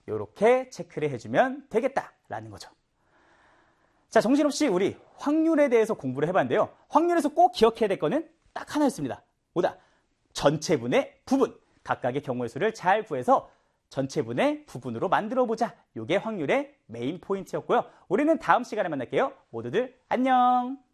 이렇게 체크를 해주면 되겠다라는 거죠. 자, 정신없이 우리 확률에 대해서 공부를 해봤는데요. 확률에서 꼭 기억해야 될 거는 딱 하나였습니다. 뭐다? 전체분의 부분. 각각의 경우의 수를 잘 구해서 전체분의 부분으로 만들어보자. 이게 확률의 메인 포인트였고요. 우리는 다음 시간에 만날게요. 모두들 안녕!